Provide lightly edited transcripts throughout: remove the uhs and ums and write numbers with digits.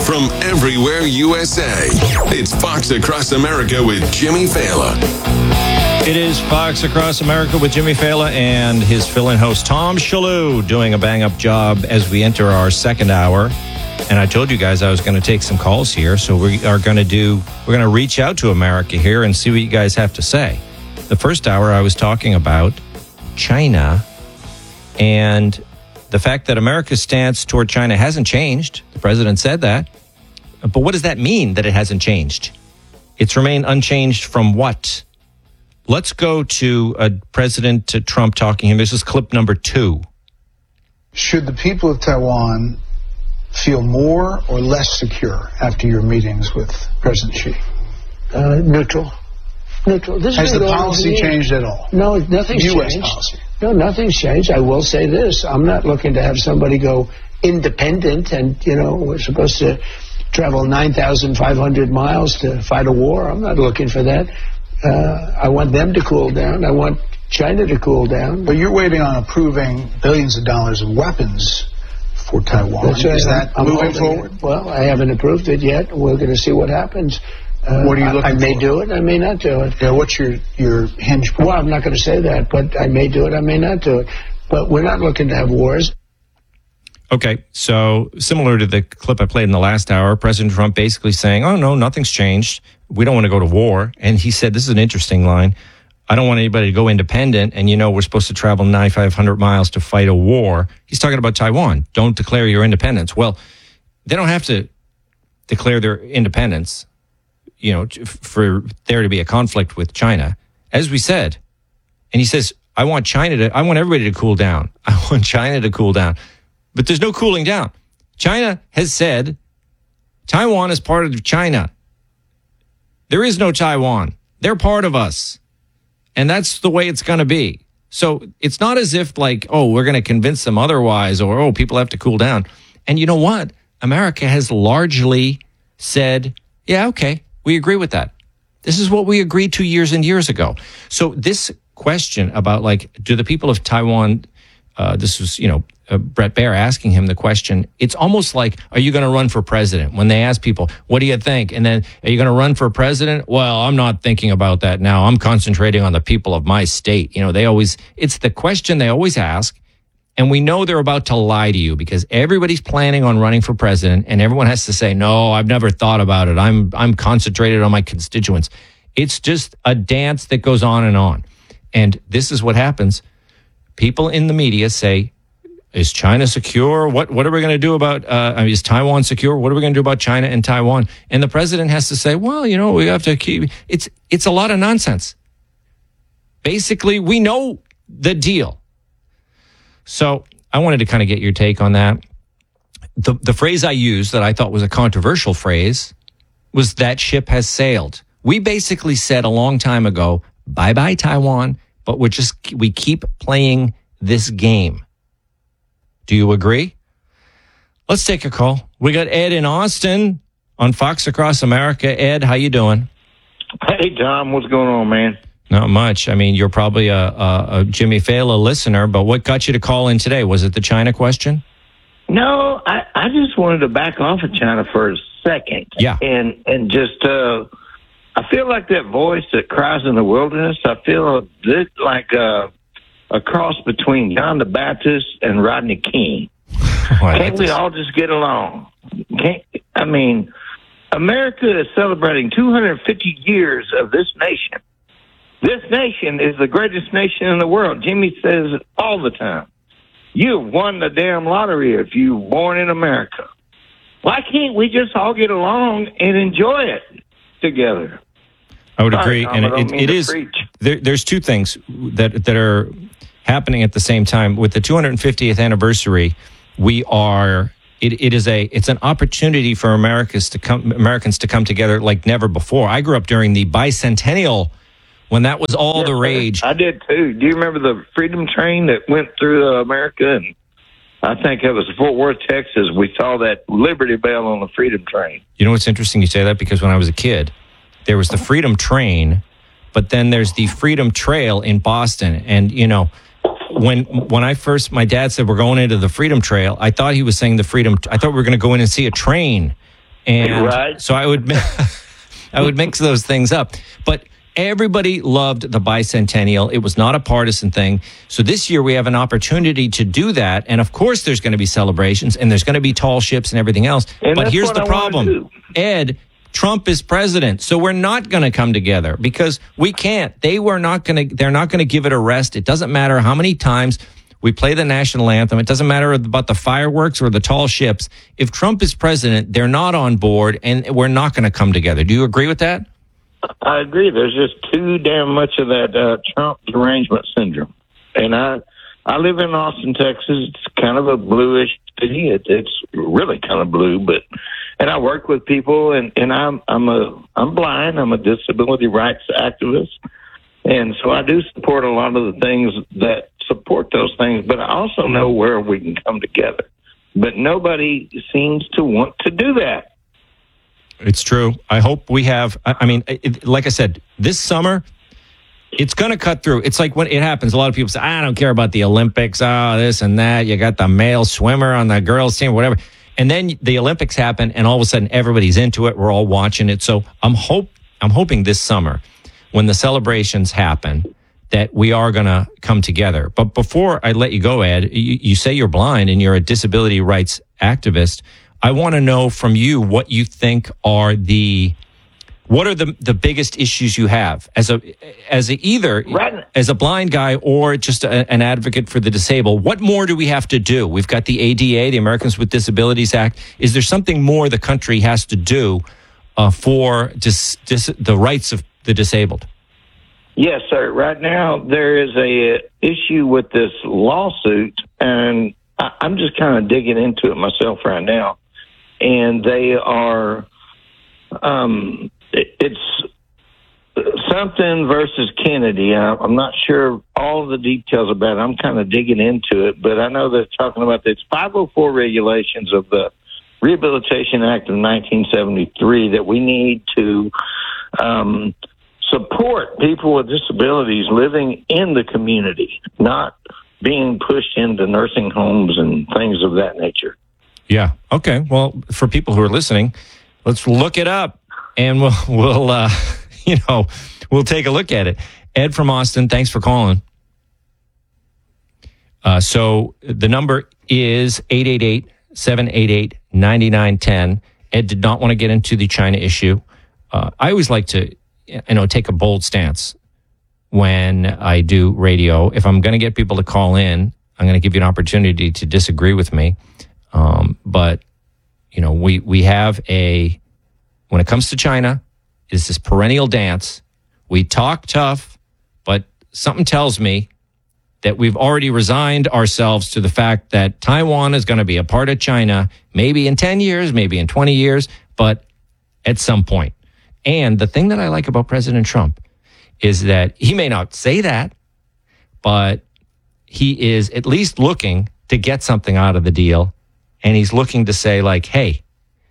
from everywhere USA. It's Fox Across America with Jimmy Fallon. It is Fox Across America with Jimmy Fallon and his fill-in host, Tom Shalhoub, doing a bang-up job as we enter our second hour. And I told you guys I was going to take some calls here, so we're going to reach out to America here and see what you guys have to say. The first hour I was talking about China and the fact that America's stance toward China hasn't changed. The president said that. But what does that mean, that it hasn't changed? It's remained unchanged from what? Let's go to President Trump talking here. This is clip number 2. Should the people of Taiwan feel more or less secure after your meetings with President Xi? Neutral. Has the policy changed at all? No, nothing's U.S. changed. policy. No, nothing's changed. I will say this. I'm not looking to have somebody go independent and, we're supposed to travel 9,500 miles to fight a war. I'm not looking for that. I want them to cool down. I want China to cool down. But you're waiting on approving billions of dollars of weapons for Taiwan. That's right. Is that moving forward? Well, I haven't approved it yet. We're going to see what happens. What are you looking for? I may do it. I may not do it. Yeah, what's your hinge point? Well, I'm not going to say that, but I may do it. I may not do it. But we're not looking to have wars. Okay, so similar to the clip I played in the last hour, President Trump basically saying, oh, no, nothing's changed. We don't want to go to war. And he said, this is an interesting line, I don't want anybody to go independent, and we're supposed to travel 9,500 miles to fight a war. He's talking about Taiwan. Don't declare your independence. Well, they don't have to declare their independence, for there to be a conflict with China. As we said, and he says, I want everybody to cool down. I want China to cool down. But there's no cooling down. China has said Taiwan is part of China. There is no Taiwan. They're part of us. And that's the way it's going to be. So it's not as if we're going to convince them otherwise, or, people have to cool down. And you know what? America has largely said, yeah, okay, we agree with that. This is what we agreed 2 years and years ago. So this question about do the people of Taiwan, this was, Brett Baer asking him the question, it's almost like, are you going to run for president? When they ask people, what do you think? And then, are you going to run for president? Well, I'm not thinking about that now. I'm concentrating on the people of my state. It's the question they always ask. And we know they're about to lie to you because everybody's planning on running for president and everyone has to say, no, I've never thought about it. I'm concentrated on my constituents. It's just a dance that goes on and on. And this is what happens. People in the media say, is China secure? What are we going to do about, is Taiwan secure? What are we going to do about China and Taiwan? And the president has to say, well, we have to keep, it's a lot of nonsense. Basically, we know the deal. So I wanted to kind of get your take on that. The phrase I used that I thought was a controversial phrase was that ship has sailed. We basically said a long time ago, bye-bye Taiwan, but we keep playing this game. Do you agree? Let's take a call. We got Ed in Austin on Fox Across America. Ed, how you doing? Hey, Tom. What's going on, man? Not much. I mean, you're probably a Jimmy Fallon listener, but what got you to call in today? Was it the China question? No, I just wanted to back off of China for a second. Yeah. And just, I feel like that voice that cries in the wilderness. I feel like a cross between John the Baptist and Rodney King. Can't we all just get along? America is celebrating 250 years of this nation. This nation is the greatest nation in the world. Jimmy says it all the time. You've won the damn lottery if you're born in America. Why can't we just all get along and enjoy it together? I would agree. And it is, there's two things that are happening at the same time. With the 250th anniversary, it's an opportunity for Americans to come together like never before. I grew up during the bicentennial when that was all the rage. I did too. Do you remember the Freedom Train that went through America? And I think it was Fort Worth, Texas. We saw that Liberty Bell on the Freedom Train. You know what's interesting you say that? Because when I was a kid, there was the Freedom Train, but then there's the Freedom Trail in Boston. And, when my dad said we're going into the Freedom Trail, I thought he was saying I thought we were going to go in and see a train. And Right. so I would mix those things up. But everybody loved the bicentennial. It was not a partisan thing. So this year we have an opportunity to do that. And of course there's going to be celebrations and there's going to be tall ships and everything else. And but that's here's what the I wanna problem. do. Ed, Trump is president. So we're not going to come together because we can't. They're not going to give it a rest. It doesn't matter how many times we play the national anthem. It doesn't matter about the fireworks or the tall ships. If Trump is president, they're not on board and we're not going to come together. Do you agree with that? I agree. There's just too damn much of that Trump derangement syndrome. And I live in Austin, Texas. It's kind of a bluish city. It's really kind of blue, and I work with people, and I'm blind. I'm a disability rights activist, and so I do support a lot of the things that support those things. But I also know where we can come together. But nobody seems to want to do that. It's true. I hope we have. I mean, like I said, this summer, it's going to cut through. It's like when it happens, a lot of people say, I don't care about the Olympics. Oh, this and that. You got the male swimmer on the girls' team, whatever. And then the Olympics happen, and all of a sudden, everybody's into it. We're all watching it. So I'm hoping this summer, when the celebrations happen, that we are going to come together. But before I let you go, Ed, you say you're blind and you're a disability rights activist. I want to know from you what you think are the biggest issues you have as a blind guy or just an advocate for the disabled. What more do we have to do? We've got the ADA, the Americans with Disabilities Act. Is there something more the country has to do for the rights of the disabled? Yes, sir. Right now, there is a issue with this lawsuit, and I'm just kind of digging into it myself right now. And they are, it's something versus Kennedy. I'm not sure all the details about it. I'm kind of digging into it, but I know they're talking about it's 504 regulations of the Rehabilitation Act of 1973 that we need to support people with disabilities living in the community, not being pushed into nursing homes and things of that nature. Yeah. Okay. Well, for people who are listening, let's look it up, and we'll take a look at it. Ed from Austin, thanks for calling. So the number is 888-788-9910. Ed did not want to get into the China issue. I always like to, take a bold stance when I do radio. If I'm going to get people to call in, I'm going to give you an opportunity to disagree with me. But we have when it comes to China, it's this perennial dance. We talk tough, but something tells me that we've already resigned ourselves to the fact that Taiwan is going to be a part of China, maybe in 10 years, maybe in 20 years, but at some point. And the thing that I like about President Trump is that he may not say that, but he is at least looking to get something out of the deal. And he's looking to say, like, hey,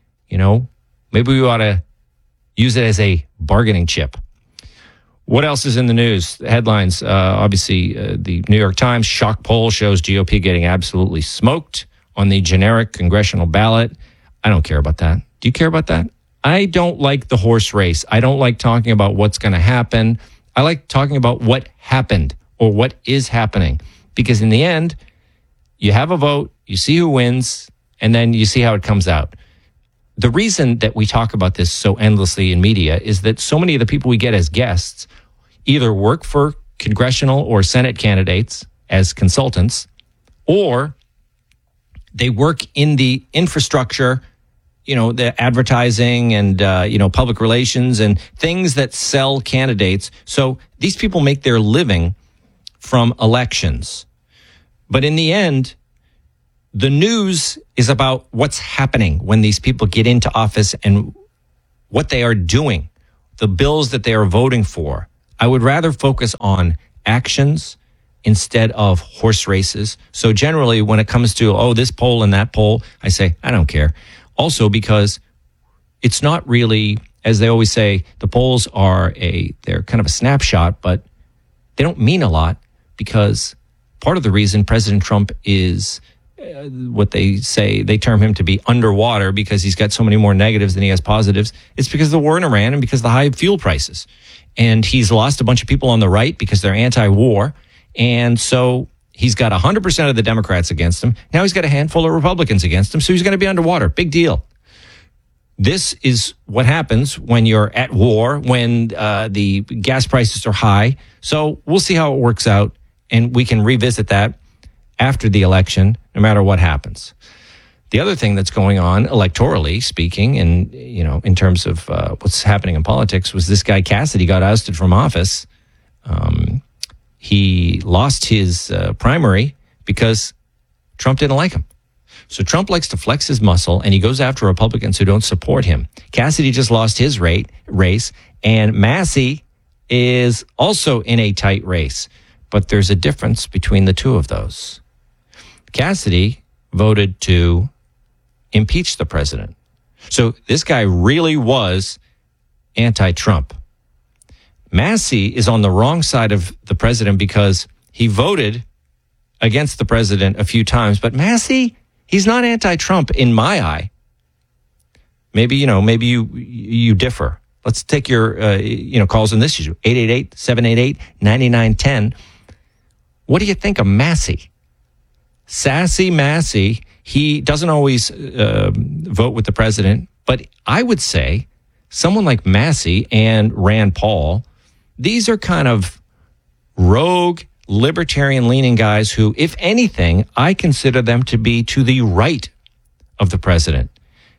maybe we ought to use it as a bargaining chip. What else is in the news? The headlines, obviously, the New York Times shock poll shows GOP getting absolutely smoked on the generic congressional ballot. I don't care about that. Do you care about that? I don't like the horse race. I don't like talking about what's going to happen. I like talking about what happened or what is happening. Because in the end, you have a vote, you see who wins, and then you see how it comes out. The reason that we talk about this so endlessly in media is that so many of the people we get as guests either work for congressional or Senate candidates as consultants, or they work in the infrastructure, the advertising and, public relations and things that sell candidates. So these people make their living from elections. But in the end, the news is about what's happening when these people get into office and what they are doing, the bills that they are voting for. I would rather focus on actions instead of horse races. So generally, when it comes to, this poll and that poll, I say, I don't care. Also, because it's not really, as they always say, the polls they're kind of a snapshot, but they don't mean a lot, because part of the reason President Trump is what they say, they term him to be underwater because he's got so many more negatives than he has positives. It's because of the war in Iran and because of the high fuel prices. And he's lost a bunch of people on the right because they're anti-war. And so he's got 100% of the Democrats against him. Now he's got a handful of Republicans against him. So he's going to be underwater. Big deal. This is what happens when you're at war, when the gas prices are high. So we'll see how it works out. And we can revisit that after the election, no matter what happens. The other thing that's going on, electorally speaking, and in terms of what's happening in politics, was this guy Cassidy got ousted from office. He lost his primary because Trump didn't like him. So Trump likes to flex his muscle, and he goes after Republicans who don't support him. Cassidy just lost his race, and Massey is also in a tight race. But there's a difference between the two of those. Cassidy voted to impeach the president. So this guy really was anti-Trump. Massey is on the wrong side of the president because he voted against the president a few times. But Massey, he's not anti-Trump in my eye. Maybe you differ. Let's take your calls on this issue. 888-788-9910. What do you think of Massey? Sassy Massey, he doesn't always vote with the president, but I would say someone like Massey and Rand Paul, these are kind of rogue, libertarian-leaning guys who, if anything, I consider them to be to the right of the president.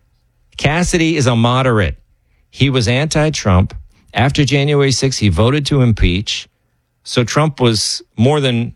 Cassidy is a moderate. He was anti-Trump. After January 6th, he voted to impeach. So Trump was more than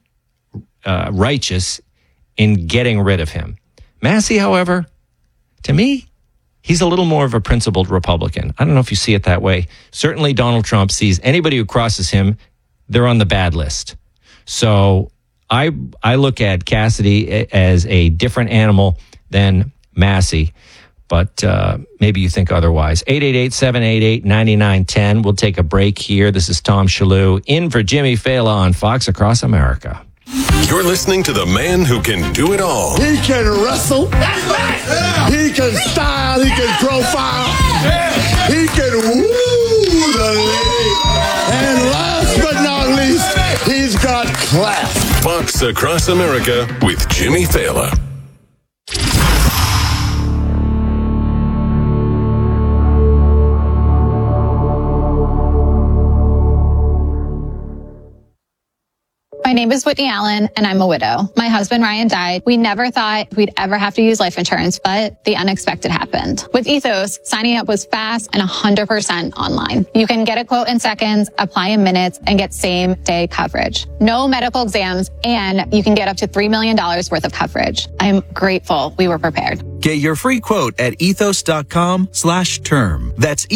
righteous in getting rid of him. Massey, however, to me, he's a little more of a principled Republican. I don't know if you see it that way. Certainly Donald Trump sees anybody who crosses him, they're on the bad list. So I look at Cassidy as a different animal than Massey. But maybe you think otherwise. 888-788-9910. We'll take a break here. This is Tom Shalhoub in for Jimmy Fallon on Fox Across America. You're listening to the man who can do it all. He can wrestle. That's right. He can style. He can profile. He can woo the lady. And last but not least, he's got class. Fox Across America with Jimmy Fallon. My name is Whitney Allen, and I'm a widow. My husband, Ryan, died. We never thought we'd ever have to use life insurance, but the unexpected happened. With Ethos, signing up was fast and 100% online. You can get a quote in seconds, apply in minutes, and get same-day coverage. No medical exams, and you can get up to $3 million worth of coverage. I'm grateful we were prepared. Get your free quote at ethos.com/term. That's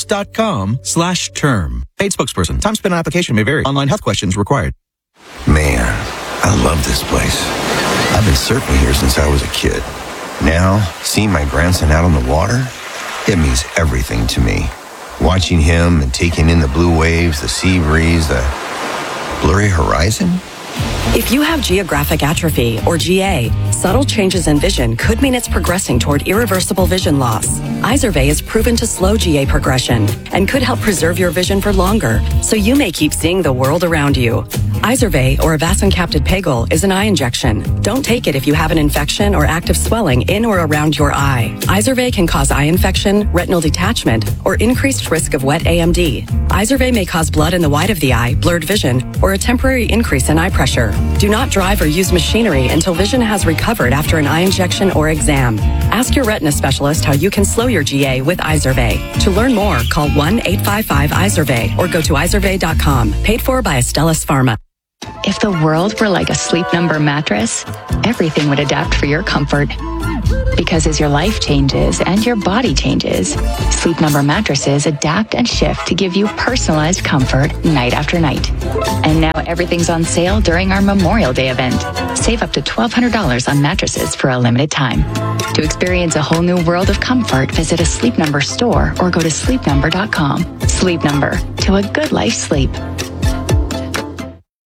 ethos.com/term. Paid spokesperson. Time spent on application may vary. Online health questions required. Man, I love this place. I've been surfing here since I was a kid. Now, seeing my grandson out on the water, it means everything to me. Watching him and taking in the blue waves, the sea breeze, the blurry horizon. If you have geographic atrophy, or GA, subtle changes in vision could mean it's progressing toward irreversible vision loss. Izervay is proven to slow GA progression and could help preserve your vision for longer, so you may keep seeing the world around you. Izervay, or avacincaptad pegol, is an eye injection. Don't take it if you have an infection or active swelling in or around your eye. Izervay can cause eye infection, retinal detachment, or increased risk of wet AMD. Izervay may cause blood in the white of the eye, blurred vision, or a temporary increase in eye pressure. Do not drive or use machinery until vision has recovered after an eye injection or exam. Ask your retina specialist how you can slow your GA with Izervay. To learn more, call 1-855-IZERVAY or go to izervay.com. Paid for by Astellas Pharma. If the world were like a Sleep Number mattress, everything would adapt for your comfort. Because as your life changes and your body changes, Sleep Number mattresses adapt and shift to give you personalized comfort night after night. And now everything's on sale during our Memorial Day event. Save up to $1,200 on mattresses for a limited time. To experience a whole new world of comfort, visit a Sleep Number store or go to sleepnumber.com. Sleep Number, to a good life sleep. I'm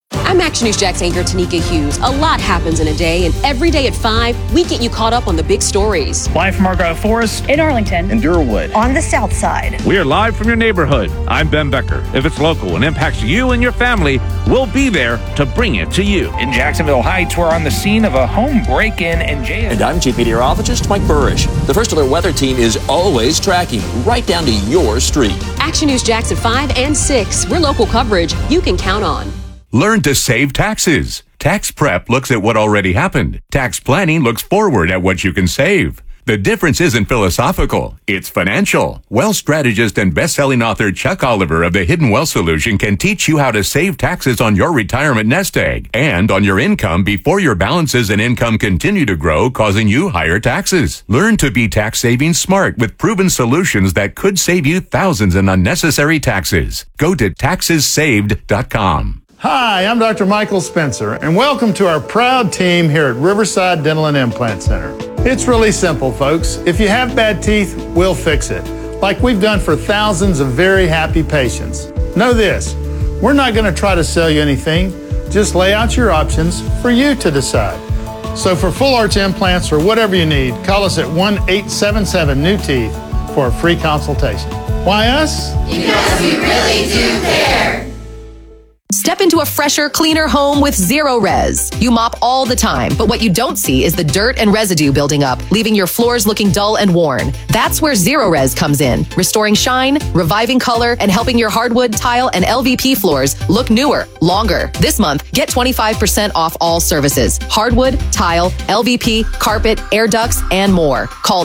Action News Jax anchor Tanika Hughes. A lot happens in a day, and every day at 5, we get you caught up on the big stories. Live from Argyle Forest, in Arlington, in Durwood, on the South Side. We are live from your neighborhood. I'm Ben Becker. If it's local and impacts you and your family, we'll be there to bring it to you. In Jacksonville Heights, we're on the scene of a home break-in and jail. And I'm Chief Meteorologist Mike Burrish. The First Alert Weather Team is always tracking right down to your street. Action News Jax at 5 and 6. We're local coverage you can count on. Learn to save taxes. Tax prep looks at what already happened. Tax planning looks forward at what you can save. The difference isn't philosophical, it's financial. Wealth strategist and best-selling author Chuck Oliver of the Hidden Wealth Solution can teach you how to save taxes on your retirement nest egg and on your income before your balances and income continue to grow, causing you higher taxes. Learn to be tax saving smart with proven solutions that could save you thousands in unnecessary taxes. Go to taxessaved.com. Hi, I'm Dr. Michael Spencer, and welcome to our proud team here at Riverside Dental and Implant Center. It's really simple, folks. If you have bad teeth, we'll fix it, like we've done for thousands of very happy patients. Know this, we're not going to try to sell you anything, just lay out your options for you to decide. So for full arch implants or whatever you need, call us at 1-877-NEW-TEETH for a free consultation. Why us? Because we really do care. Step into a fresher, cleaner home with Zero Res. You mop all the time, but what you don't see is the dirt and residue building up, leaving your floors looking dull and worn. That's where Zero Res comes in, restoring shine, reviving color, and helping your hardwood, tile, and LVP floors look newer, longer. This month, get 25% off all services. Hardwood, tile, LVP, carpet, air ducts, and more. Call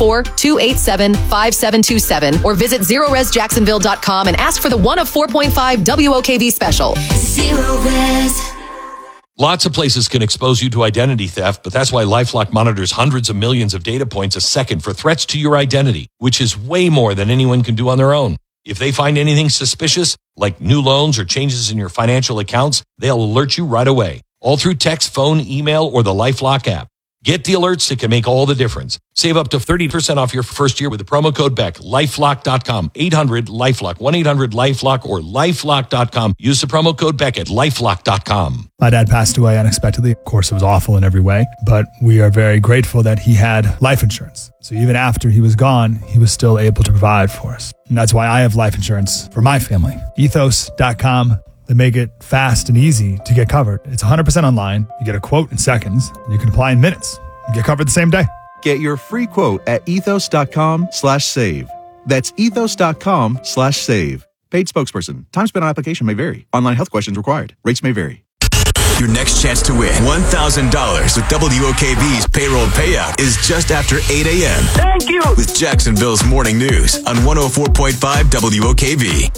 904-287-5727 or visit ZeroResJacksonville.com and ask for the 1 of 4.5 WOKV special. Zero Res. Lots of places can expose you to identity theft, but that's why LifeLock monitors hundreds of millions of data points a second for threats to your identity, which is way more than anyone can do on their own. If they find anything suspicious, like new loans or changes in your financial accounts, they'll alert you right away, all through text, phone, email, or the LifeLock app. Get the alerts that can make all the difference. Save up to 30% off your first year with the promo code BECK. LifeLock.com, 800-LifeLock, 1-800-LifeLock, or LifeLock.com. Use the promo code BECK at LifeLock.com. My dad passed away unexpectedly. Of course, it was awful in every way, but we are very grateful that he had life insurance. So even after he was gone, he was still able to provide for us. And that's why I have life insurance for my family. Ethos.com. They make it fast and easy to get covered. It's 100% online. You get a quote in seconds, and you can apply in minutes. You get covered the same day. Get your free quote at ethos.com/save. That's ethos.com/save. Paid spokesperson. Time spent on application may vary. Online health questions required. Rates may vary. Your next chance to win $1,000 with WOKV's payroll payout is just after 8 a.m. Thank you. With Jacksonville's Morning News on 104.5 WOKV.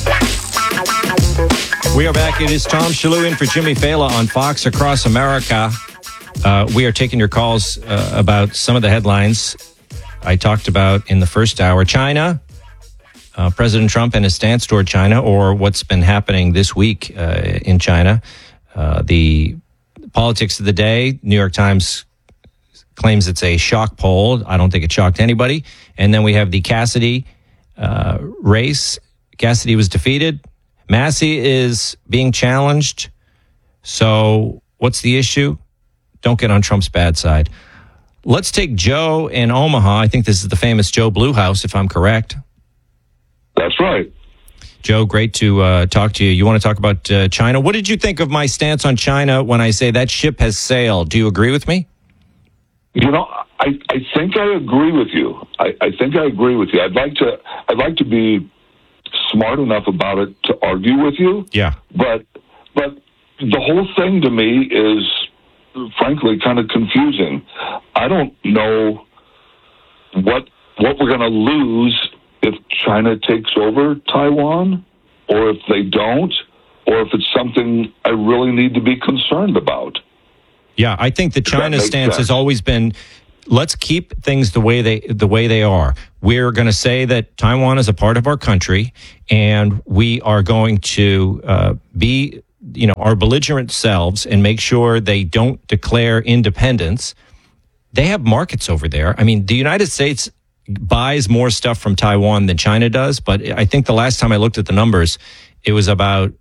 We are back. It is Tom Shalhoub in for Jimmy Fallon on Fox Across America. We are taking your calls about some of the headlines I talked about in the first hour. China, President Trump and his stance toward China, or what's been happening this week in China. The politics of the day, New York Times claims it's a shock poll. I don't think it shocked anybody. And then we have the Cassidy race. Cassidy was defeated. Massey is being challenged. So what's the issue? Don't get on Trump's bad side. Let's take Joe in Omaha. I think this is the famous Joe Bluehouse, if I'm correct. That's right. Joe, great to talk to you. You want to talk about China? What did you think of my stance on China when I say that ship has sailed? Do you agree with me? You know, I think I agree with you. I think I agree with you. I'd like to be smart enough about it to argue with you. Yeah. But the whole thing to me is, frankly, kind of confusing. I don't know what we're going to lose if China takes over Taiwan, or if they don't, or if it's something I really need to be concerned about. Yeah, I think the China stance has always been, let's keep things the way they are. We're going to say that Taiwan is a part of our country, and we are going to be, our belligerent selves and make sure they don't declare independence. They have markets over there. I mean, the United States buys more stuff from Taiwan than China does, but I think the last time I looked at the numbers, it was about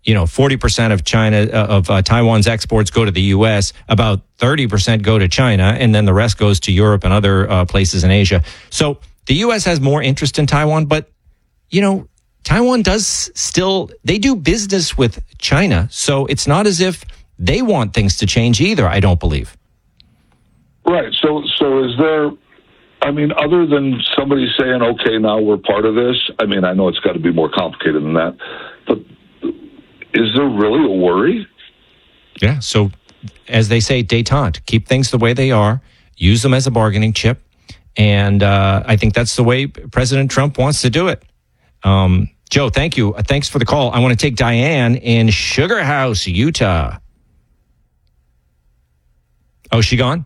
40% of Taiwan's exports go to the U.S., about 30% go to China, and then the rest goes to Europe and other places in Asia. So the U.S. has more interest in Taiwan, but, Taiwan they do business with China. So it's not as if they want things to change either, I don't believe. Right. So is there, other than somebody saying, okay, now we're part of this, I know it's got to be more complicated than that, but is there really a worry? Yeah. So as they say, détente, keep things the way they are, use them as a bargaining chip. And I think that's the way President Trump wants to do it. Joe, thank you. Thanks for the call. I want to take Diane in Sugar House, Utah. Oh, she gone?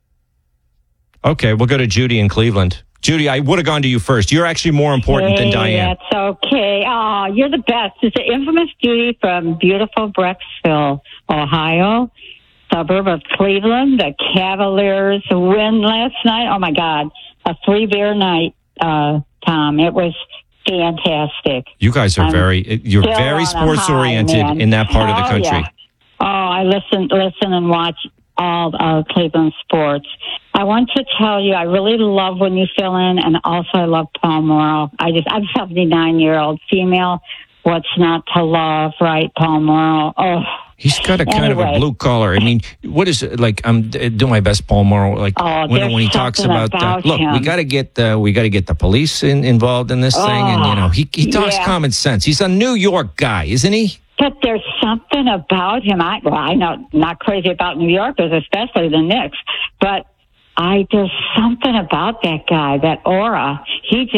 Okay, we'll go to Judy in Cleveland. Judy, I would have gone to you first. You're actually more important than Diane. That's okay. Oh, you're the best. It's the infamous Judy from beautiful Brecksville, Ohio, suburb of Cleveland. The Cavaliers win last night. Oh, my God. A 3-beer night, Tom. It was fantastic. You guys are you're very sports oriented in that part of the country. Yeah. Oh, I listen and watch all Cleveland sports. I want to tell you, I really love when you fill in, and also I love Paul Morrow. I'm a 79-year-old female. What's not to love, right, Paul Morrow? Oh, he's got a kind of a blue collar. What is it like? I'm doing my best, Paul Morrow. When he talks about look, we got to get the police involved in this thing, and he talks common sense. He's a New York guy, isn't he? But there's something about him. I know, not crazy about New Yorkers, especially the Knicks, but there's something about that guy, that aura. He's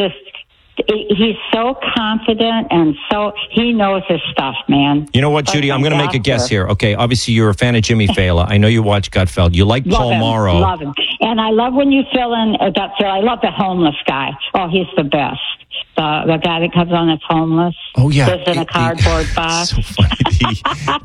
so confident, and he knows his stuff, man. You know what, Judy? I'm going to make a guess here. Okay, obviously you're a fan of Jimmy Fallon. I know you watch Gutfeld. You like Paul Morrow. Love him. And I love when you fill in Gutfeld. I love the homeless guy. Oh, he's the best. The guy that comes on that's homeless. Oh, yeah. Lives in a cardboard box. So funny.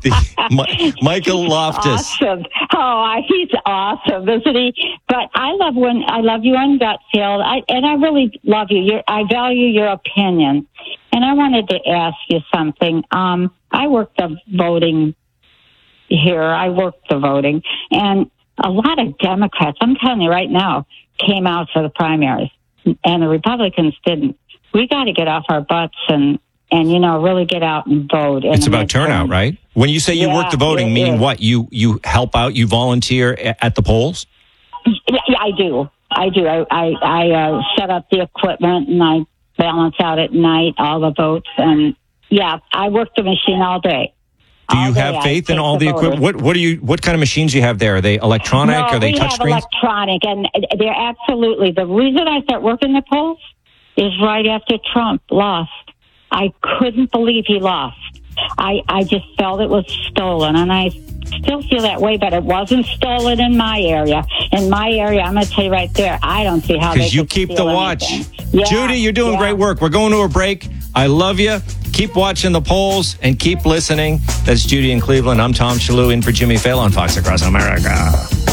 Michael Loftus. Awesome. Oh, he's awesome, isn't he? But I love you on Gutfeld, and I really love you. I value your opinion. And I wanted to ask you something. I work the voting here. And a lot of Democrats, I'm telling you right now, came out for the primaries, and the Republicans didn't. We got to get off our butts and really get out and vote. It's about turnout, right? When you say you work the voting, meaning what? You help out, you volunteer at the polls? Yeah, I do. I set up the equipment, and I balance out at night all the votes. And I work the machine all day. Do you have faith in all the equipment? What kind of machines do you have there? Are they electronic? Are they touchscreens? We have electronic, and they're absolutely. The reason I start working the polls is right after Trump lost. I couldn't believe he lost. I just felt it was stolen, and I still feel that way, but it wasn't stolen in my area. In my area, I'm going to tell you right there, I don't see how they could steal anything. Because you keep the watch. Yeah, Judy, you're doing great work. We're going to a break. I love you. Keep watching the polls and keep listening. That's Judy in Cleveland. I'm Tom Shalhoub in for Jimmy Fallon on Fox Across America.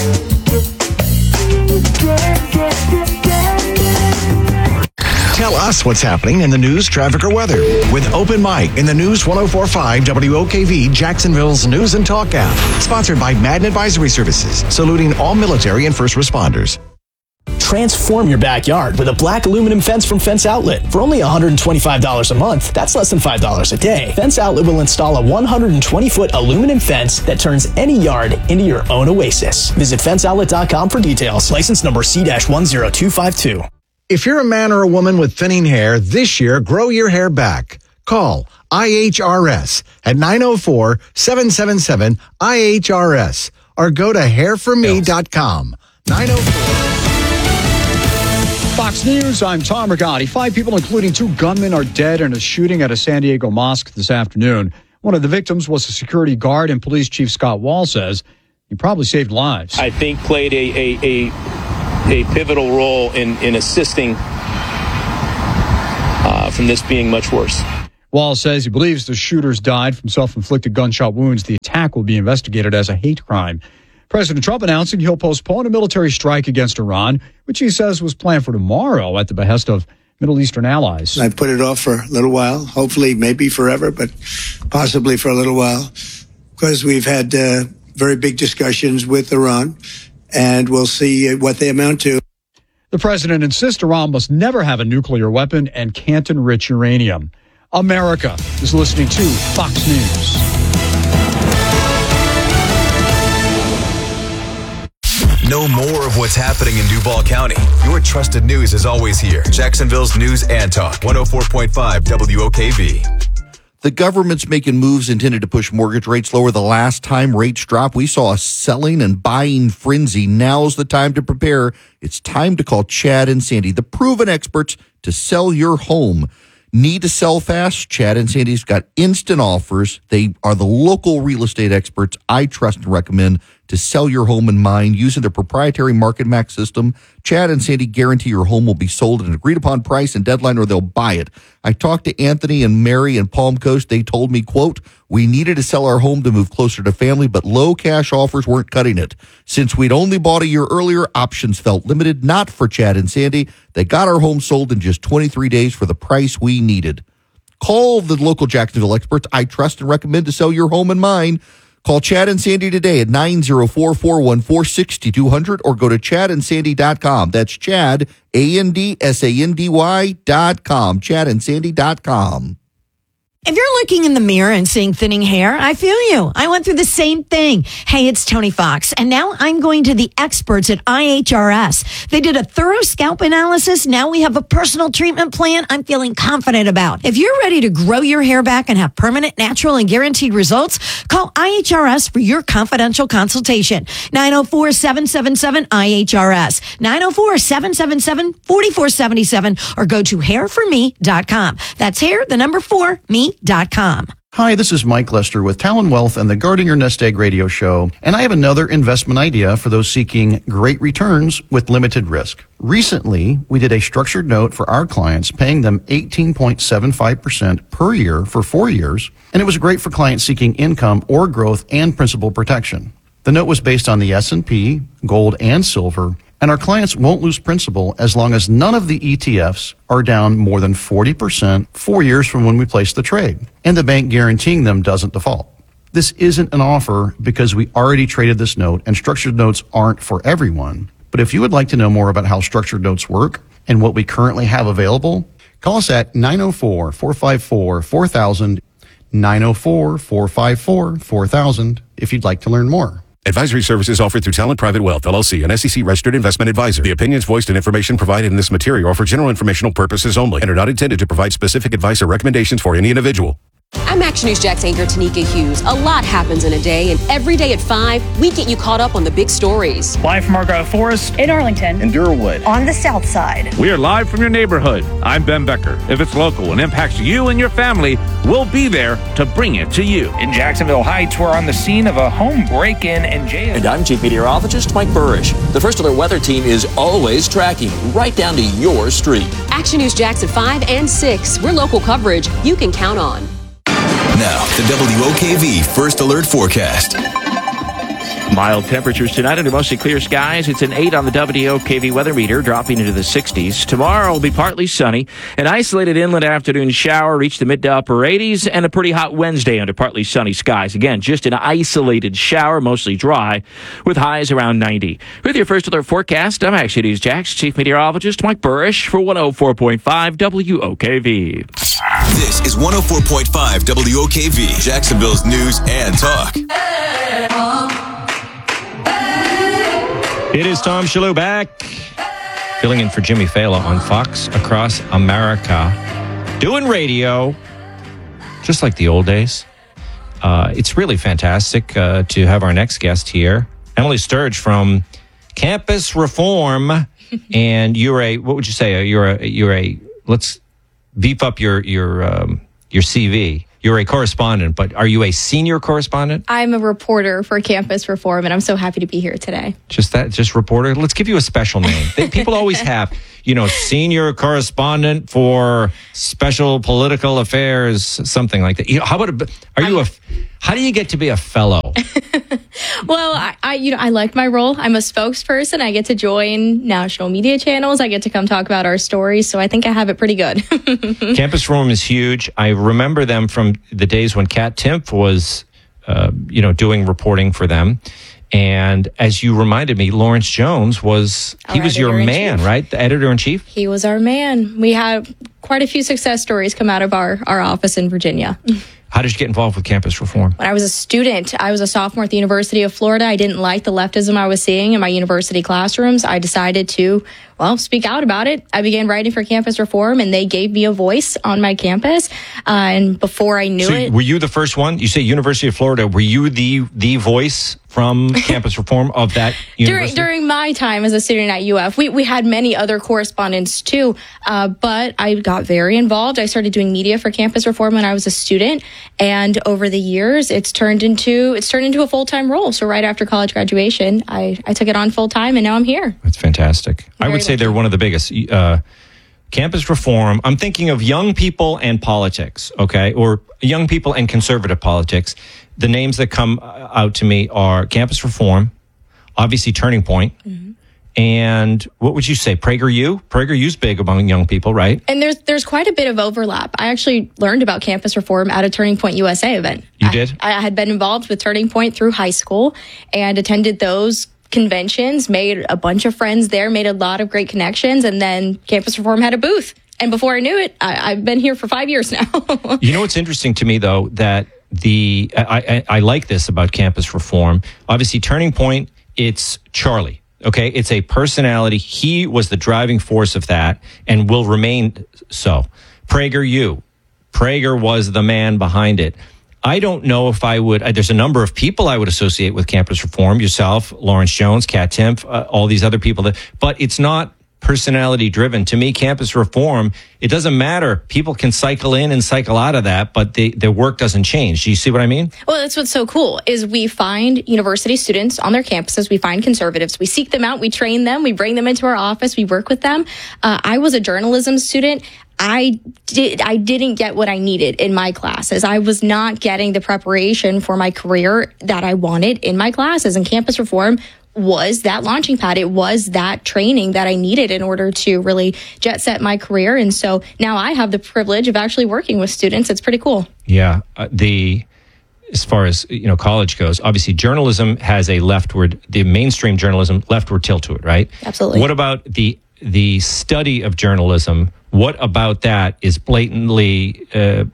Tell us what's happening in the news, traffic, or weather with Open Mic in the News 104.5 WOKV Jacksonville's News and Talk app. Sponsored by Madden Advisory Services, saluting all military and first responders. Transform your backyard with a black aluminum fence from Fence Outlet. For only $125 a month, that's less than $5 a day. Fence Outlet will install a 120-foot aluminum fence that turns any yard into your own oasis. Visit fenceoutlet.com for details. License number C-10252. If you're a man or a woman with thinning hair, this year, grow your hair back. Call IHRS at 904-777-IHRS or go to hairforme.com. 904. Fox News, I'm Tom Rigotti. 5 people, including 2 gunmen, are dead in a shooting at a San Diego mosque this afternoon. One of the victims was a security guard, and Police Chief Scott Wall says he probably saved lives. I think played a pivotal role in assisting from this being much worse. Wall says he believes the shooters died from self-inflicted gunshot wounds. The attack will be investigated as a hate crime. President Trump announcing he'll postpone a military strike against Iran, which he says was planned for tomorrow at the behest of Middle Eastern allies. I've put it off for a little while, hopefully maybe forever, but possibly for a little while, because we've had very big discussions with Iran, and we'll see what they amount to. The president insists Iran must never have a nuclear weapon and can't enrich uranium. America is listening to Fox News. Know more of what's happening in Duval County. Your trusted news is always here. Jacksonville's News and Talk, 104.5 WOKV. The government's making moves intended to push mortgage rates lower. The last time rates dropped, we saw a selling and buying frenzy. Now's the time to prepare. It's time to call Chad and Sandy, the proven experts to sell your home. Need to sell fast? Chad and Sandy's got instant offers. They are the local real estate experts I trust and recommend to sell your home and mine using their proprietary Market Max system. Chad and Sandy guarantee your home will be sold at an agreed upon price and deadline, or they'll buy it. I talked to Anthony and Mary in Palm Coast. They told me, quote, we needed to sell our home to move closer to family, but low cash offers weren't cutting it. Since we'd only bought a year earlier, options felt limited. Not for Chad and Sandy. They got our home sold in just 23 days for the price we needed. Call the local Jacksonville experts I trust and recommend to sell your home and mine. Call Chad and Sandy today at 904-414-6200 or go to chadandsandy.com. That's Chad, ANDSANDY.com. chadandsandy.com. If you're looking in the mirror and seeing thinning hair, I feel you. I went through the same thing. Hey, it's Tony Fox, and now I'm going to the experts at IHRS. They did a thorough scalp analysis. Now we have a personal treatment plan I'm feeling confident about. If you're ready to grow your hair back and have permanent, natural, and guaranteed results, call IHRS for your confidential consultation. 904-777-IHRS. 904-777-4477 or go to hairforme.com. That's hair, the number 4, me.com. Hi, this is Mike Lester with Talon Wealth and the Guarding Your Nest Egg radio show, and I have another investment idea for those seeking great returns with limited risk. Recently, we did a structured note for our clients, paying them 18.75% per year for 4 years, and it was great for clients seeking income or growth and principal protection. The note was based on the S&P, gold, and silver, and our clients won't lose principal as long as none of the ETFs are down more than 40% 4 years from when we placed the trade, and the bank guaranteeing them doesn't default. This isn't an offer because we already traded this note, and structured notes aren't for everyone. But if you would like to know more about how structured notes work and what we currently have available, call us at 904-454-4000, 904-454-4000 if you'd like to learn more. Advisory services offered through Talent Private Wealth, LLC, an SEC-registered investment advisor. The opinions voiced and information provided in this material are for general informational purposes only and are not intended to provide specific advice or recommendations for any individual. I'm Action News Jax anchor Tanika Hughes. A lot happens in a day, and every day at 5, we get you caught up on the big stories. Live from Argyle Forest, in Arlington, in Durwood, on the south side. We are live from your neighborhood. I'm Ben Becker. If it's local and impacts you and your family, we'll be there to bring it to you. In Jacksonville Heights, we're on the scene of a home break-in and jail. And I'm Chief Meteorologist Mike Burrish. The First Alert Weather Team is always tracking right down to your street. Action News Jax at 5 and 6. We're local coverage you can count on. Now, the WOKV First Alert Forecast. Mild temperatures tonight under mostly clear skies. It's an 8 on the WOKV weather meter, dropping into the 60s. Tomorrow will be partly sunny. An isolated inland afternoon shower reach the mid to upper 80s, and a pretty hot Wednesday under partly sunny skies. Again, just an isolated shower, mostly dry, with highs around 90. With your First Alert forecast, I'm Action News Jax Chief Meteorologist Mike Burrish for 104.5 WOKV. This is 104.5 WOKV, Jacksonville's News and Talk. It is Tom Shalhoub back, filling in for Jimmy Fallon on Fox Across America, doing radio, just like the old days. It's really fantastic to have our next guest here, Emily Sturge from Campus Reform, and what would you say? You're a. Let's beef up your CV. You're a correspondent, but are you a senior correspondent? I'm a reporter for Campus Reform, and I'm so happy to be here today. Just reporter? Let's give you a special name. People always have, senior correspondent for special political affairs, something like that. How How do you get to be a fellow? Well, I like my role. I'm a spokesperson. I get to join national media channels. I get to come talk about our stories. So I think I have it pretty good. Campus Reform is huge. I remember them from the days when Kat Timpf was, doing reporting for them. And as you reminded me, Lawrence Jones was your man, right? The editor-in-chief? He was our man. We had quite a few success stories come out of our office in Virginia. How did you get involved with Campus Reform? When I was a student, I was a sophomore at the University of Florida. I didn't like the leftism I was seeing in my university classrooms. I decided to, speak out about it. I began writing for Campus Reform, and they gave me a voice on my campus. And before I knew it... Were you the first one? You say University of Florida. Were you the voice from Campus Reform of that university? During my time as a student at UF, we had many other correspondents too, but I got very involved. I started doing media for Campus Reform when I was a student, and over the years, it's turned into a full-time role. So right after college graduation, I took it on full-time, and now I'm here. That's fantastic. I would say they're one of the biggest. Campus Reform, I'm thinking of young people and politics, okay, or young people and conservative politics. The names that come out to me are Campus Reform, obviously Turning Point, and what would you say, PragerU? PragerU's big among young people, right? And there's quite a bit of overlap. I actually learned about Campus Reform at a Turning Point USA event. You did? I had been involved with Turning Point through high school and attended those conventions, made a bunch of friends there, made a lot of great connections, and then Campus Reform had a booth. And before I knew it, I've been here for 5 years now. You know what's interesting to me, though, that I like this about Campus Reform. Obviously, Turning Point, it's Charlie. Okay, it's a personality. He was the driving force of that and will remain so. PragerU. Prager was the man behind it. I don't know if I would, there's a number of people I would associate with Campus Reform, yourself, Lawrence Jones, Kat Timpf, all these other people, but it's not personality driven. To me, Campus Reform, it doesn't matter. People can cycle in and cycle out of that, but their work doesn't change. Do you see what I mean? Well, that's what's so cool is we find university students on their campuses. We find conservatives. We seek them out. We train them. We bring them into our office. We work with them. I was a journalism student. I didn't get what I needed in my classes. I was not getting the preparation for my career that I wanted in my classes, and Campus Reform was that launching pad. It was that training that I needed in order to really jet set my career. And so now I have the privilege of actually working with students. It's pretty cool. Yeah. As far as, college goes, obviously journalism has a the mainstream journalism, leftward tilt to it, right? Absolutely. What about the study of journalism? What about that is blatantly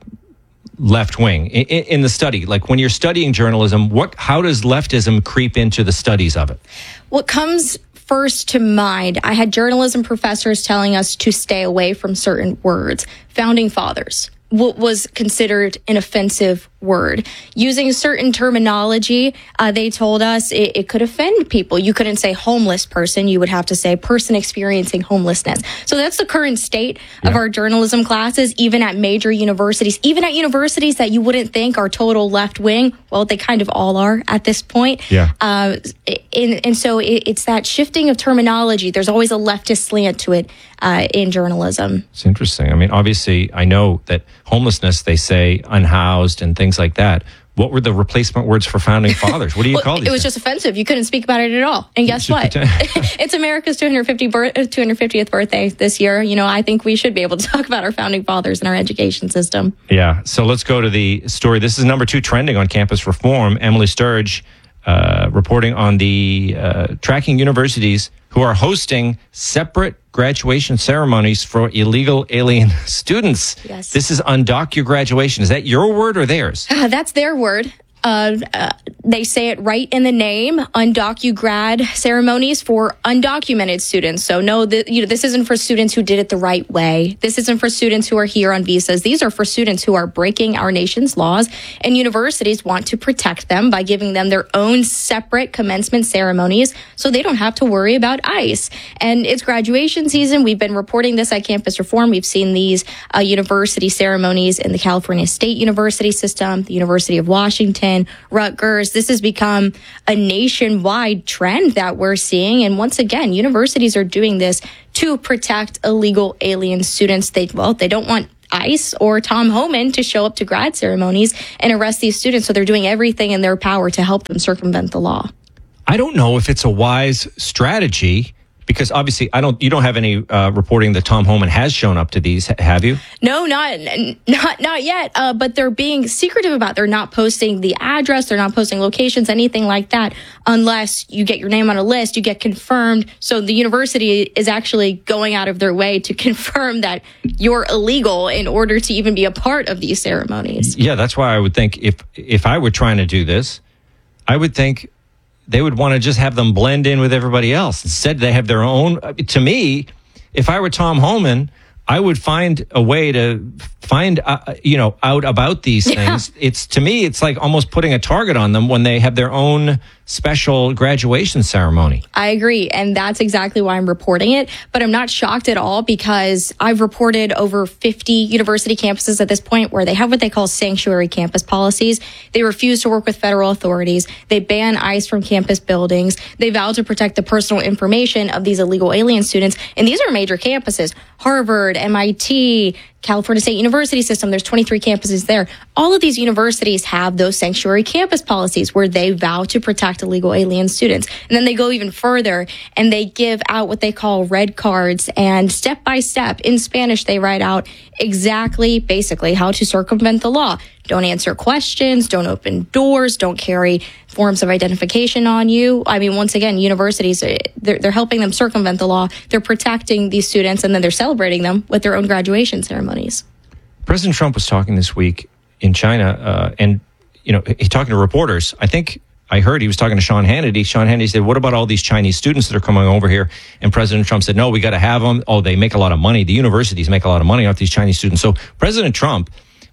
left wing in the study? Like when you're studying journalism, how does leftism creep into the studies of it? What comes first to mind, I had journalism professors telling us to stay away from certain words. Founding fathers. What was considered an offensive word. Using certain terminology, they told us it could offend people. You couldn't say homeless person. You would have to say person experiencing homelessness. So that's the current state of our journalism classes, even at major universities, even at universities that you wouldn't think are total left wing. Well, they kind of all are at this point. Yeah. And so it's that shifting of terminology. There's always a leftist slant to it in journalism. It's interesting. I mean, obviously, I know that homelessness, they say unhoused and things like that. What were the replacement words for founding fathers? What do you call these? It was just offensive. You couldn't speak about it at all. And guess what? It's America's 250th birthday this year. I think we should be able to talk about our founding fathers in our education system. Yeah. So let's go to the story. This is number 2 trending on Campus Reform. Emily Sturge reporting on the tracking universities who are hosting separate graduation ceremonies for illegal alien students. Yes. This is UndocuGraduation. Is that your word or theirs? That's their word. They say it right in the name, UndocuGrad ceremonies for undocumented students. So no, this isn't for students who did it the right way. This isn't for students who are here on visas. These are for students who are breaking our nation's laws, and universities want to protect them by giving them their own separate commencement ceremonies so they don't have to worry about ICE. And it's graduation season. We've been reporting this at Campus Reform. We've seen these university ceremonies in the California State University system, the University of Washington, Rutgers. This has become a nationwide trend that we're seeing. And once again, universities are doing this to protect illegal alien students. They don't want ICE or Tom Homan to show up to grad ceremonies and arrest these students. So they're doing everything in their power to help them circumvent the law. I don't know if it's a wise strategy, because obviously you don't have any reporting that Tom Homan has shown up to these, have you? No, not yet. But they're being secretive about it. They're not posting the address. They're not posting locations, anything like that, unless you get your name on a list, you get confirmed. So the university is actually going out of their way to confirm that you're illegal in order to even be a part of these ceremonies. Yeah, that's why I would think if I were trying to do this, I would think they would want to just have them blend in with everybody else. Instead, they have their own. To me, if I were Tom Homan, I would find a way to find out about these things. Yeah. To me, it's like almost putting a target on them when they have their own special graduation ceremony. I agree, and that's exactly why I'm reporting it. But I'm not shocked at all, because I've reported over 50 university campuses at this point where they have what they call sanctuary campus policies. They refuse to work with federal authorities. They ban ICE from campus buildings. They vow to protect the personal information of these illegal alien students. And these are major campuses: Harvard, MIT, California State University system. There's 23 campuses there. All of these universities have those sanctuary campus policies where they vow to protect illegal alien students. And then they go even further and they give out what they call red cards, and step by step in Spanish, they write out exactly, basically, how to circumvent the law. Don't answer questions, don't open doors, don't carry forms of identification on you. I mean, once again, universities, they're helping them circumvent the law. They're protecting these students, and then they're celebrating them with their own graduation ceremonies. President Trump was talking this week in China, and he's talking to reporters. I think I heard he was talking to Sean Hannity. Sean Hannity said, "What about all these Chinese students that are coming over here?" And President Trump said, "No, we got to have them. Oh, they make a lot of money. The universities make a lot of money off these Chinese students." So President Trump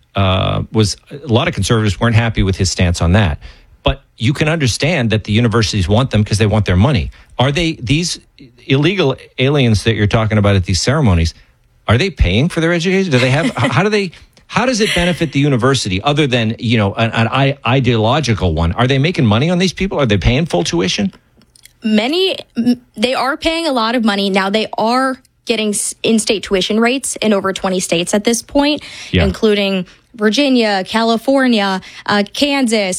a lot of conservatives weren't happy with his stance on that. But you can understand that the universities want them because they want their money. Are they, these illegal aliens that you're talking about at these ceremonies, are they paying for their education? Do they have, how does it benefit the university other than, an ideological one? Are they making money on these people? Are they paying full tuition? They are paying a lot of money. Now they are getting in-state tuition rates in over 20 states at this point, including Virginia, California, Kansas.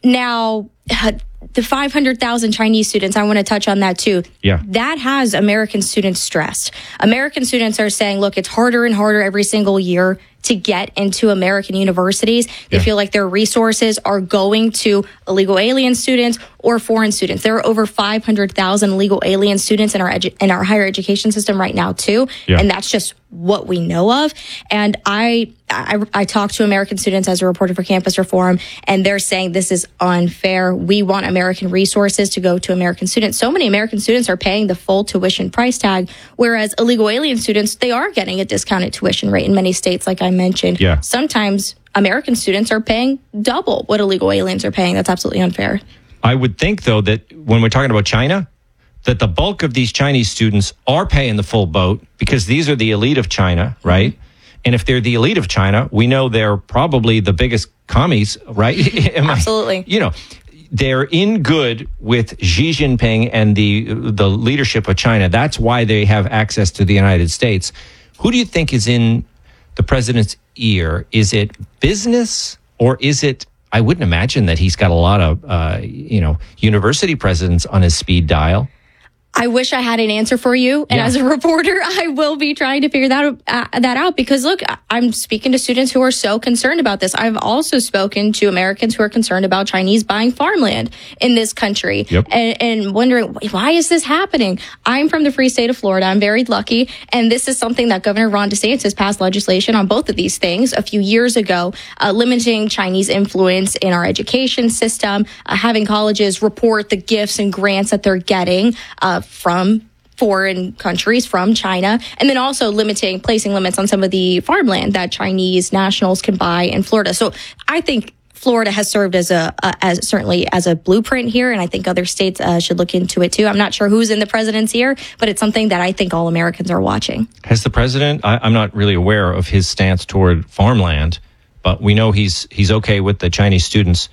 Now, the 500,000 Chinese students, I want to touch on that too. Yeah. That has American students stressed. American students are saying, look, it's harder and harder every single year to get into American universities. They feel like their resources are going to illegal alien students or foreign students. There are over 500,000 illegal alien students in our higher education system right now too. Yeah. And that's just what we know of. And I talk to American students as a reporter for Campus Reform, and they're saying this is unfair. We want American resources to go to American students. So many American students are paying the full tuition price tag, whereas illegal alien students, they are getting a discounted tuition rate in many states, like I mentioned. Yeah. Sometimes American students are paying double what illegal aliens are paying. That's absolutely unfair. I would think, though, that when we're talking about China, that the bulk of these Chinese students are paying the full boat because these are the elite of China, right? Mm-hmm. And if they're the elite of China, we know they're probably the biggest commies, right? Absolutely. They're in good with Xi Jinping and the leadership of China. That's why they have access to the United States. Who do you think is in the president's ear? Is it business, or is it, I wouldn't imagine that he's got a lot of, university presidents on his speed dial. I wish I had an answer for you. And as a reporter, I will be trying to figure that out because, look, I'm speaking to students who are so concerned about this. I've also spoken to Americans who are concerned about Chinese buying farmland in this country and wondering, why is this happening? I'm from the free state of Florida. I'm very lucky. And this is something that Governor Ron DeSantis passed legislation on both of these things a few years ago, limiting Chinese influence in our education system, having colleges report the gifts and grants that they're getting from foreign countries, from China, and then also placing limits on some of the farmland that Chinese nationals can buy in Florida. So I think Florida has served as certainly as a blueprint here, and I think other states should look into it too. I'm not sure who's in the president's ear, but it's something that I think all Americans are watching. Has the president? I'm not really aware of his stance toward farmland, but we know he's okay with the Chinese students.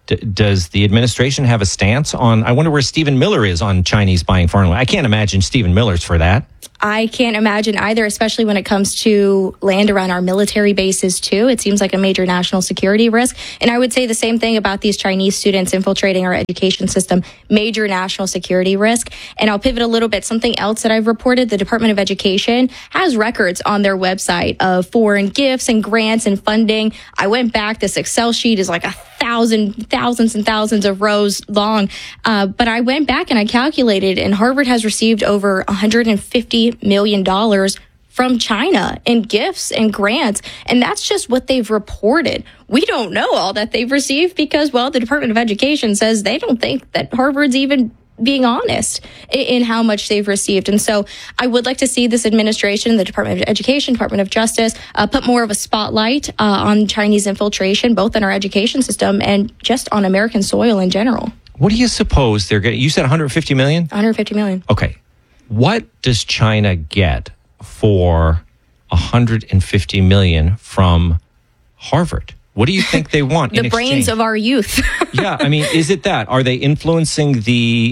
Does the administration have a stance on, I wonder where Stephen Miller is on Chinese buying farmland? I can't imagine Stephen Miller's for that. I can't imagine either, especially when it comes to land around our military bases, too. It seems like a major national security risk. And I would say the same thing about these Chinese students infiltrating our education system, major national security risk. And I'll pivot a little bit. Something else that I've reported, the Department of Education has records on their website of foreign gifts and grants and funding. I went back. This Excel sheet is like thousands and thousands of rows long. But I went back and I calculated, and Harvard has received over $150 million from China in gifts and grants. And that's just what they've reported. We don't know all that they've received because, well, the Department of Education says they don't think that Harvard's even being honest in how much they've received. And so I would like to see this administration, the Department of Education, Department of Justice, put more of a spotlight on Chinese infiltration, both in our education system and just on American soil in general. What do you suppose they're getting? You said 150 million? 150 million. Okay. What does China get for 150 million from Harvard? What do you think they want in The brains exchange? of our youth. Yeah, I mean, is it that? Are they influencing the?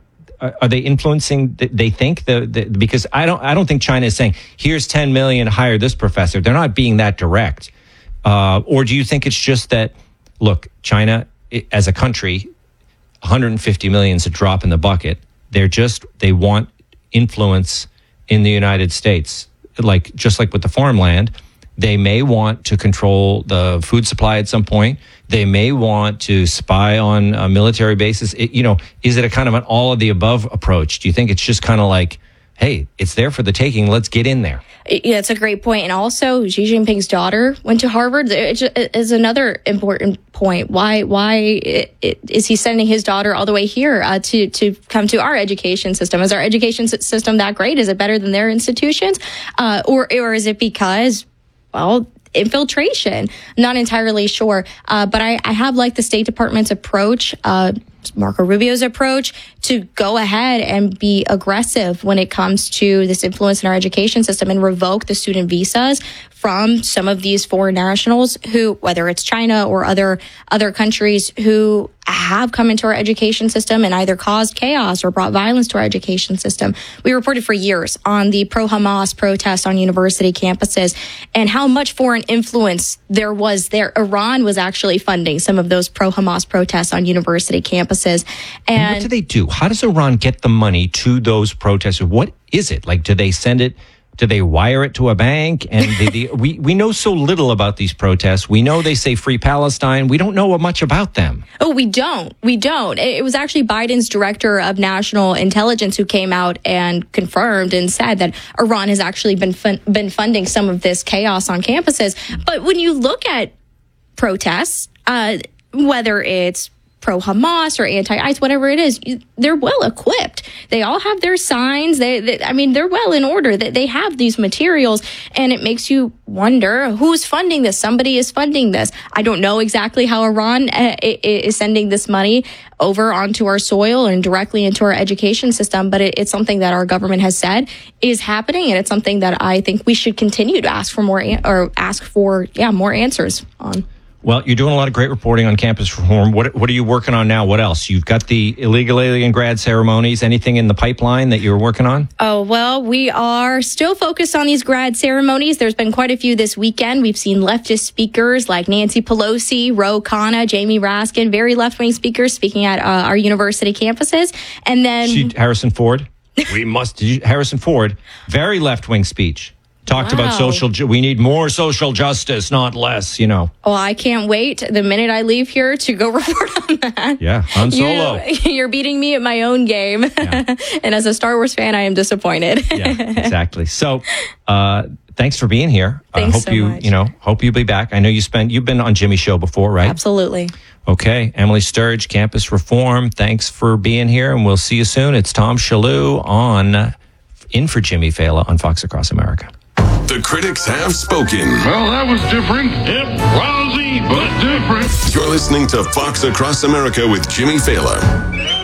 They think because I don't think China is saying, here's 10 million, hire this professor. They're not being that direct. Or do you think it's just that? Look, China as a country, 150 million is a drop in the bucket. They want influence in the United States, just like with the farmland. They may want to control the food supply at some point. They may want to spy on military bases. Is it a kind of an all of the above approach? Do you think it's just kind of like, hey, it's there for the taking, let's get in there? Yeah, it's a great point. And also, Xi Jinping's daughter went to Harvard. It is another important point. Why is he sending his daughter all the way here to come to our education system? Is our education system that great? Is it better than their institutions? Or is it because, well, infiltration? Not entirely sure. But I have liked the State Department's approach, Marco Rubio's approach, to go ahead and be aggressive when it comes to this influence in our education system and revoke the student visas from some of these foreign nationals who, whether it's China or other countries, who have come into our education system and either caused chaos or brought violence to our education system. We reported for years on the pro-Hamas protests on university campuses and how much foreign influence there was there. Iran was actually funding some of those pro-Hamas protests on university campuses. And what do they do? How does Iran get the money to those protesters? What is it? Do they send it? Do they wire it to a bank? And we know so little about these protests. We know they say Free Palestine. We don't know much about them. Oh, we don't. It was actually Biden's director of national intelligence who came out and confirmed and said that Iran has actually been funding some of this chaos on campuses. But when you look at protests, whether it's pro-Hamas or anti-ICE, whatever it is, they're well equipped. They all have their signs. They're well in order. They have these materials, and it makes you wonder who's funding this. Somebody is funding this. I don't know exactly how Iran is sending this money over onto our soil and directly into our education system, but it's something that our government has said is happening, and it's something that I think we should continue to ask for more answers on. Well, you're doing a lot of great reporting on campus reform. What are you working on now? What else? You've got the illegal alien grad ceremonies. Anything in the pipeline that you're working on? Oh, well, we are still focused on these grad ceremonies. There's been quite a few this weekend. We've seen leftist speakers like Nancy Pelosi, Ro Khanna, Jamie Raskin, very left-wing speakers speaking at our university campuses. And then Harrison Ford. Harrison Ford, very left-wing speech. Talked about we need more social justice, not less, Oh, I can't wait the minute I leave here to go report on that. Yeah, Han Solo. You're beating me at my own game. Yeah. And as a Star Wars fan, I am disappointed. Yeah, exactly. So, thanks for being here. Thanks so much. Hope you'll be back. I know you've been on Jimmy's show before, right? Absolutely. Okay. Emily Sturge, Campus Reform. Thanks for being here, and we'll see you soon. It's Tom Shalhoub in for Jimmy Fallon on Fox Across America. The critics have spoken. Well, that was different. Yep, lousy, but different. You're listening to Fox Across America with Jimmy Fallon.